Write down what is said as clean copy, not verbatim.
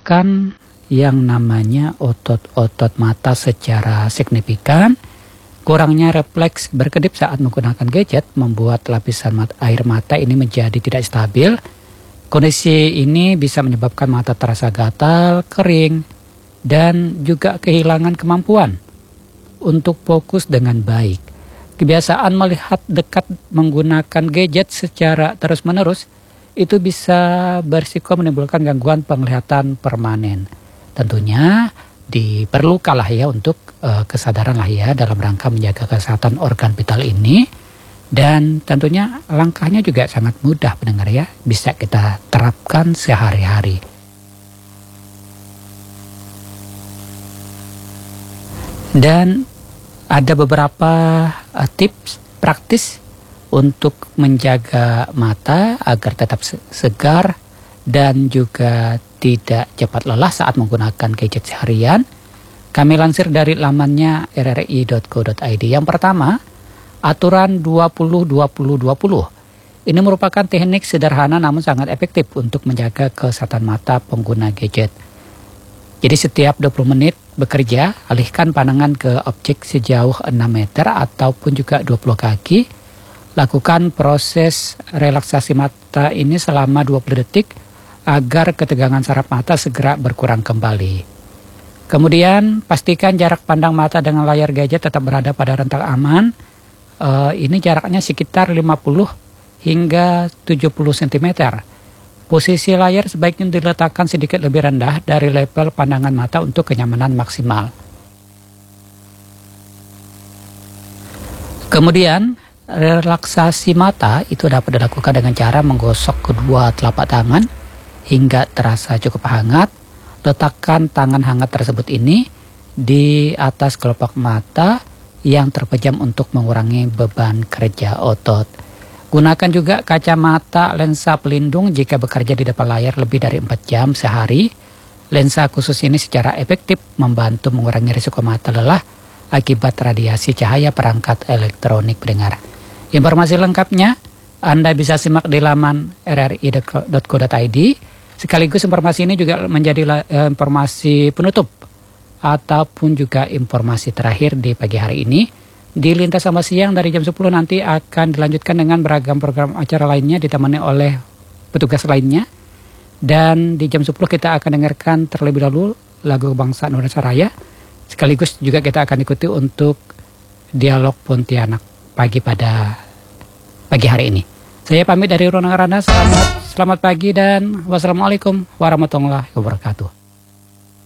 menyebabkan yang namanya otot-otot mata secara signifikan. Kurangnya refleks berkedip saat menggunakan gadget membuat lapisan air mata ini menjadi tidak stabil. Kondisi ini bisa menyebabkan mata terasa gatal, kering, dan juga kehilangan kemampuan untuk fokus dengan baik. Kebiasaan melihat dekat menggunakan gadget secara terus-menerus itu bisa berisiko menimbulkan gangguan penglihatan permanen. Tentunya diperlukan lah ya untuk kesadaran lah ya dalam rangka menjaga kesehatan organ vital ini, dan tentunya langkahnya juga sangat mudah pendengar ya, bisa kita terapkan sehari-hari. Dan ada beberapa tips praktis untuk menjaga mata agar tetap segar dan juga tidak cepat lelah saat menggunakan gadget seharian. Kami lansir dari lamannya rri.co.id. Yang pertama, aturan 20-20-20. Ini merupakan teknik sederhana namun sangat efektif untuk menjaga kesehatan mata pengguna gadget. Jadi setiap 20 menit bekerja, alihkan pandangan ke objek sejauh 6 meter ataupun juga 20 kaki. Lakukan proses relaksasi mata ini selama 20 detik agar ketegangan saraf mata segera berkurang kembali. Kemudian pastikan jarak pandang mata dengan layar gadget tetap berada pada rentang aman. Ini jaraknya sekitar 50 hingga 70 cm. Posisi layar sebaiknya diletakkan sedikit lebih rendah dari level pandangan mata untuk kenyamanan maksimal. Kemudian relaksasi mata itu dapat dilakukan dengan cara menggosok kedua telapak tangan hingga terasa cukup hangat. Letakkan tangan hangat tersebut ini di atas kelopak mata yang terpejam untuk mengurangi beban kerja otot. Gunakan juga kacamata lensa pelindung jika bekerja di depan layar lebih dari 4 jam sehari. Lensa khusus ini secara efektif membantu mengurangi risiko mata lelah akibat radiasi cahaya perangkat elektronik pendengar. Informasi lengkapnya Anda bisa simak di laman rri.co.id. Sekaligus informasi ini juga menjadi informasi penutup ataupun juga informasi terakhir di pagi hari ini. Di Lintas sama Siang dari jam 10 nanti akan dilanjutkan dengan beragam program acara lainnya ditemani oleh petugas lainnya. Dan di jam 10 kita akan dengarkan terlebih dahulu lagu kebangsaan Indonesia Raya. Sekaligus juga kita akan ikuti untuk dialog Pontianak pada pagi hari ini. Saya pamit dari Ronang Rana, selamat pagi dan wassalamualaikum warahmatullahi wabarakatuh.